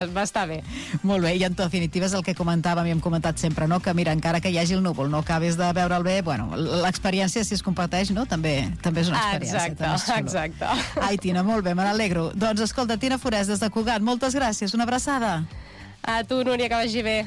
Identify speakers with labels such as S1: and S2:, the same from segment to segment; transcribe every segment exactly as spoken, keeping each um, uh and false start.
S1: Va estar bé.
S2: Molt bé, i en definitiva és el que comentàvem i hem comentat sempre, no? Que mira, encara que hi hagi el núvol, no acabes de veure'l bé, bueno, l'experiència, si es comparteix, no? També, també és una experiència.
S1: Exacte, exacte.
S2: Ai, Tina, molt bé, me n'alegro. Doncs escolta, Tina Forès, des de Cugat, moltes gràcies, una abraçada.
S1: A tu, Núria, que vagi bé.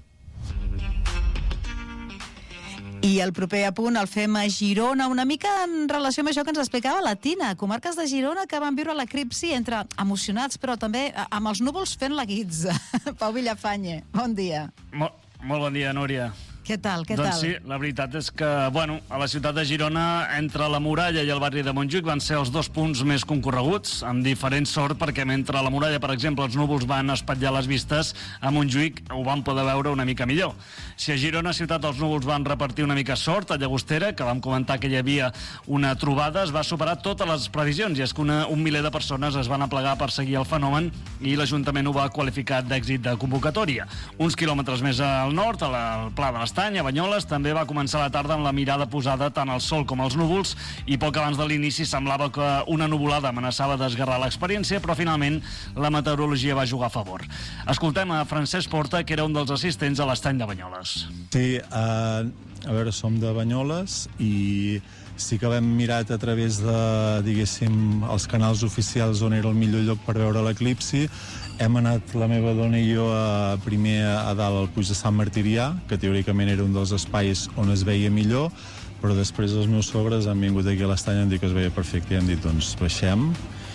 S2: I el proper apunt el fem a Girona, una mica en relació amb això que ens explicava la Tina, comarques de Girona que van viure l'eclipsi entre emocionats però també amb els núvols fent la guitza. Pau Villafañe, bon dia.
S3: Molt, molt bon dia, Núria.
S2: Què tal, què
S3: doncs
S2: tal?
S3: Sí, la veritat és que, bueno, a la ciutat de Girona, entre la Muralla i el barri de Montjuïc van ser els dos punts més concorreguts, amb diferent sort, perquè mentre a la Muralla, per exemple, els núvols van espatllar les vistes, a Montjuïc ho van poder veure una mica millor. Si a Girona ciutat els núvols van repartir una mica sort, a Llagostera, que vam comentar que hi havia una trobada, es va superar totes les previsions, i és que una, un miler de persones es van aplegar per seguir el fenomen i l'Ajuntament ho va qualificar d'èxit de convocatòria. Uns quilòmetres més al nord, al Pla de l'Estany, a Banyoles, també va començar la tarda amb la mirada posada tant al sol com als núvols, i poc abans de l'inici semblava que una nuvolada amenaçava d'esgarrar l'experiència, però finalment la meteorologia va jugar a favor. Escoltem a Francesc Porta, que era un dels assistents a l'estany de Banyoles.
S4: Sí, uh, a veure, som de Banyoles i sí que vam mirat a través de, diguéssim, els canals oficials on era el millor lloc per veure l'eclipsi. Hem anat, la meva dona i jo, a, primer a dalt al Puig de Sant Martirià, que teòricament era un dels espais on es veia millor, però després els meus sogres han vingut aquí a l'estany i han dit que es veia perfecte i han dit, doncs baixem,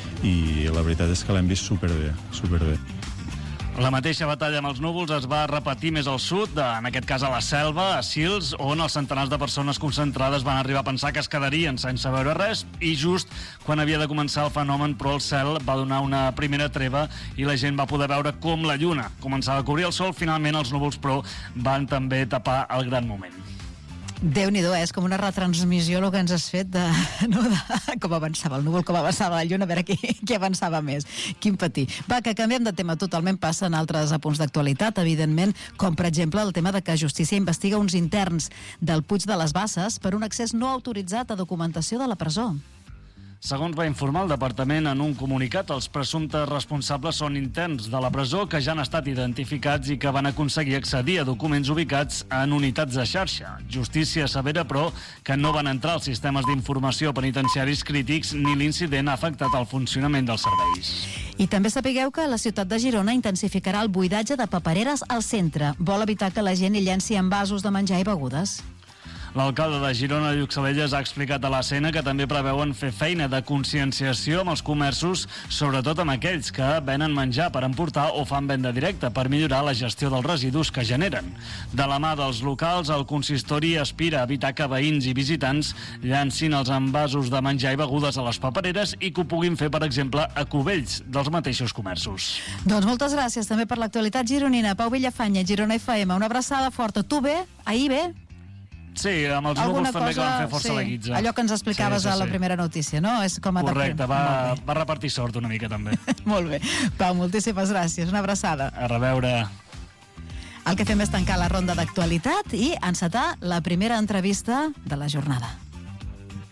S4: i la veritat és que l'hem vist superbé, superbé.
S3: La mateixa batalla amb els núvols es va repetir més al sud, en aquest cas a la Selva, a Sils, on els centenars de persones concentrades van arribar a pensar que es quedarien sense veure res, i just quan havia de començar el fenomen, però el cel va donar una primera treva i la gent va poder veure com la lluna començava a cobrir el sol. Finalment els núvols, però, van també tapar el gran moment.
S2: Déu-n'hi-do, eh? És com una retransmissió el que ens has fet de, no, de com avançava el núvol, com avançava la lluna, a veure qui, qui avançava més. Quin patir. Va, que canviem de tema totalment, passen altres apunts d'actualitat, evidentment, com per exemple el tema de que Justícia investiga uns interns del Puig de les Basses per un accés no autoritzat a documentació de la presó.
S3: Segons va informar el departament en un comunicat, els presumptes responsables són interns de la presó que ja han estat identificats i que van aconseguir accedir a documents ubicats en unitats de xarxa. Justícia assevera, però, que no van entrar als sistemes d'informació penitenciaris crítics ni l'incident ha afectat el funcionament dels serveis.
S2: I també sapigueu que la ciutat de Girona intensificarà el buidatge de papereres al centre. Vol evitar que la gent hi llenci envasos de menjar i begudes.
S3: L'alcalde de Girona, Lluc Salelles, ha explicat a l'A C N que també preveuen fer feina de conscienciació amb els comerços, sobretot amb aquells que venen menjar per emportar o fan venda directa, per millorar la gestió dels residus que generen. De la mà dels locals, el consistori aspira a evitar que veïns i visitants llancin els envasos de menjar i begudes a les papereres i que ho puguin fer, per exemple, a cubells dels mateixos comerços.
S2: Doncs moltes gràcies també per l'actualitat gironina. Pau Villafañe, Girona F M, una abraçada forta. Tu bé? Ahir bé?
S3: Sí, amb els núvols també que van fer força
S2: sí,
S3: la guitza.
S2: allò que ens explicaves sí, sí, sí. a la primera notícia, no? És com ha
S3: Correcte, va, va repartir sort una mica també.
S2: Molt bé. Pau, moltíssimes gràcies. Una abraçada.
S3: A reveure.
S2: El que fem és tancar la ronda d'actualitat i encetar la primera entrevista de la jornada.